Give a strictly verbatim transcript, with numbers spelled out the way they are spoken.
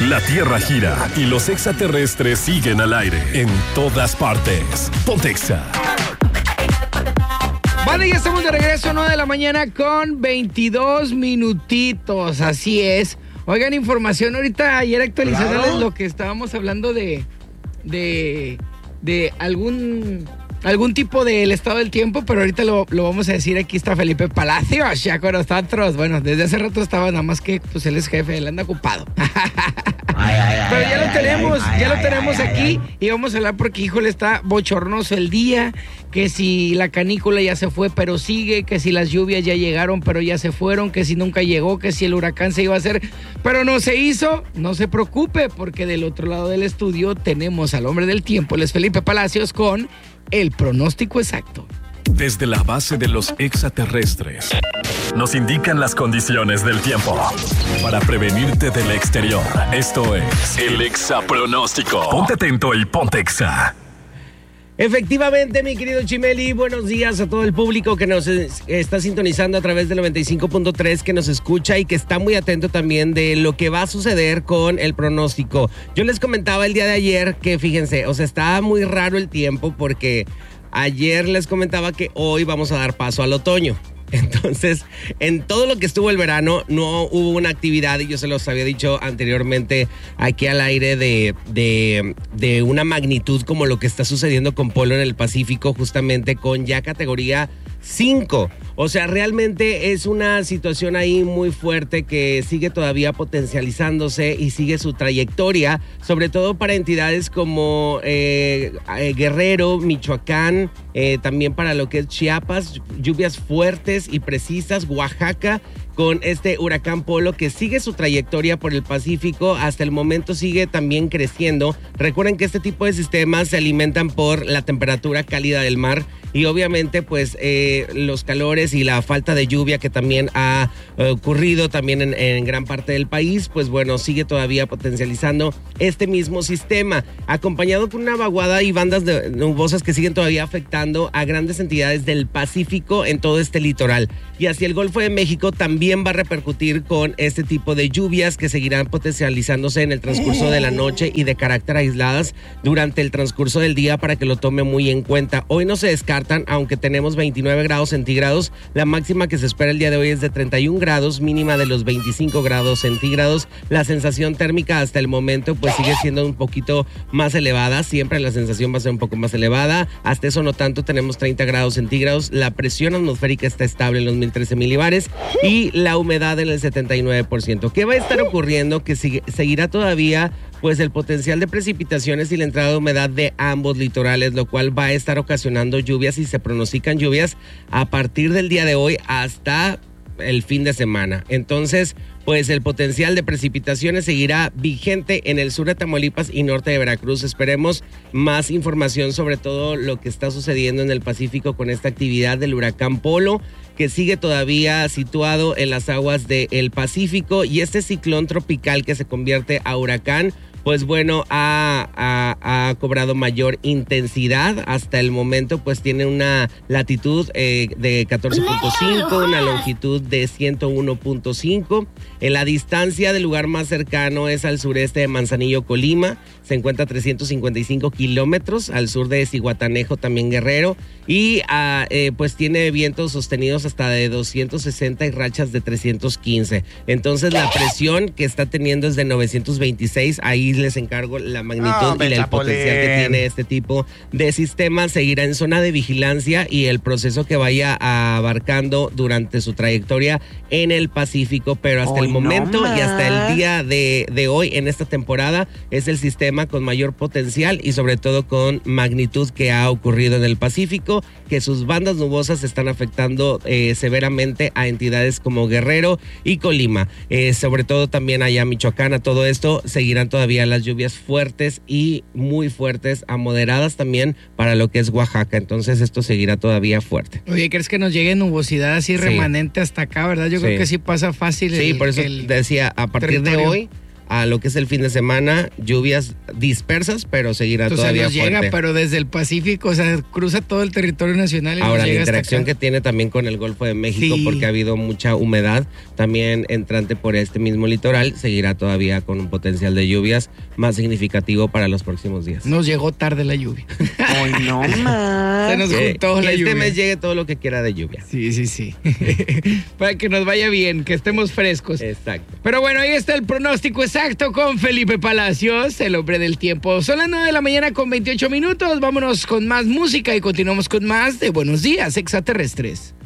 La Tierra gira y los extraterrestres siguen al aire en todas partes. Ponte Exa. Vale, ya estamos de regreso, nueve de la mañana con veintidós minutitos, así es. Oigan, información ahorita, ayer actualizándoles claro. Lo que estábamos hablando de, de, de algún... algún tipo del estado del tiempo, pero ahorita lo, lo vamos a decir. Aquí está Felipe Palacios, ya con nosotros. Bueno, desde hace rato estaba, nada más que pues él es jefe, él anda ocupado. Ay, ay, pero ya ay, lo tenemos, ay, ya ay, lo tenemos ay, aquí ay, ay. Y vamos a hablar porque, híjole, está bochornoso el día, que si la canícula ya se fue, pero sigue, que si las lluvias ya llegaron, pero ya se fueron, que si nunca llegó, que si el huracán se iba a hacer, pero no se hizo. No se preocupe, porque del otro lado del estudio tenemos al hombre del tiempo, él es Felipe Palacios, con el pronóstico exacto. Desde la base de los extraterrestres nos indican las condiciones del tiempo para prevenirte del exterior. Esto es el Exapronóstico. Ponte atento y ponte Exa. Efectivamente, mi querido Chimeli, buenos días a todo el público que nos está sintonizando a través del noventa y cinco punto tres, que nos escucha y que está muy atento también de lo que va a suceder con el pronóstico. Yo les comentaba el día de ayer que, fíjense, o sea, está muy raro el tiempo porque ayer les comentaba que hoy vamos a dar paso al otoño. Entonces, en todo lo que estuvo el verano, no hubo una actividad, y yo se los había dicho anteriormente aquí al aire, de, de, de una magnitud como lo que está sucediendo con Polo en el Pacífico, justamente con ya categoría cinco. O sea, realmente es una situación ahí muy fuerte que sigue todavía potencializándose y sigue su trayectoria, sobre todo para entidades como eh, eh, Guerrero, Michoacán, eh, también para lo que es Chiapas, lluvias fuertes y precisas, Oaxaca, con este huracán Polo que sigue su trayectoria por el Pacífico. Hasta el momento sigue también creciendo. Recuerden que este tipo de sistemas se alimentan por la temperatura cálida del mar y obviamente pues eh, los calores y la falta de lluvia que también ha eh, ocurrido también en, en gran parte del país, pues bueno, sigue todavía potencializando este mismo sistema, acompañado con una vaguada y bandas de nubosas que siguen todavía afectando a grandes entidades del Pacífico en todo este litoral. Y hacia el Golfo de México también va a repercutir con este tipo de lluvias que seguirán potencializándose en el transcurso de la noche y de carácter aisladas durante el transcurso del día, para que lo tome muy en cuenta. Hoy no se descartan, aunque tenemos veintinueve grados centígrados, la máxima que se espera el día de hoy es de treinta y un grados, mínima de los veinticinco grados centígrados. La sensación térmica hasta el momento pues sigue siendo un poquito más elevada, siempre la sensación va a ser un poco más elevada, hasta eso no tanto, tenemos treinta grados centígrados, la presión atmosférica está estable en los mil trece milibares y la humedad en el setenta y nueve por ciento. ¿Qué va a estar ocurriendo? Que sigue, seguirá todavía pues el potencial de precipitaciones y la entrada de humedad de ambos litorales, lo cual va a estar ocasionando lluvias y se pronostican lluvias a partir del día de hoy hasta el fin de semana. Entonces, pues el potencial de precipitaciones seguirá vigente en el sur de Tamaulipas y norte de Veracruz. Esperemos más información sobre todo lo que está sucediendo en el Pacífico con esta actividad del huracán Polo, que sigue todavía situado en las aguas del Pacífico, y este ciclón tropical que se convierte a huracán, pues bueno, ha, ha, ha cobrado mayor intensidad. Hasta el momento pues tiene una latitud eh, de catorce punto cinco, una longitud de ciento uno punto cinco. En la distancia del lugar más cercano es al sureste de Manzanillo, Colima, se encuentra a trescientos cincuenta y cinco kilómetros, al sur de Zihuatanejo, también Guerrero, y uh, eh, pues tiene vientos sostenidos hasta de doscientos sesenta y rachas de trescientos quince. Entonces la presión que está teniendo es de novecientos veintiséis, ahí les encargo la magnitud oh, y el potencial que tiene este tipo de sistema. Seguirá en zona de vigilancia y el proceso que vaya abarcando durante su trayectoria en el Pacífico, pero hasta oh, el momento no y hasta el día de, de hoy en esta temporada es el sistema con mayor potencial y sobre todo con magnitud que ha ocurrido en el Pacífico, que sus bandas nubosas están afectando eh, severamente a entidades como Guerrero y Colima, eh, sobre todo también allá Michoacán. A todo esto seguirán todavía las lluvias fuertes y muy fuertes a moderadas también para lo que es Oaxaca, entonces esto seguirá todavía fuerte. Oye, ¿crees que nos llegue nubosidad así sí. remanente hasta acá, verdad? Yo sí. creo que sí pasa fácil. Sí, el, por eso el decía, a partir territorio. de hoy a lo que es el fin de semana, lluvias dispersas, pero seguirá Entonces todavía nos fuerte. llega, pero desde el Pacífico, o sea, cruza todo el territorio nacional. Y Ahora, nos la llega hasta interacción acá. que tiene también con el Golfo de México, Sí. porque ha habido mucha humedad, también entrante por este mismo litoral, seguirá todavía con un potencial de lluvias más significativo para los próximos días. Nos llegó tarde la lluvia. Ay, no más. Se nos Que- juntó que la este lluvia. mes llegue todo lo que quiera de lluvia. Sí, sí, sí. Para que nos vaya bien, que estemos frescos. Exacto. Pero bueno, ahí está el pronóstico exacto con Felipe Palacios, el hombre del tiempo. Son las nueve de la mañana con veintiocho minutos. Vámonos con más música y continuamos con más de Buenos Días, Extraterrestres.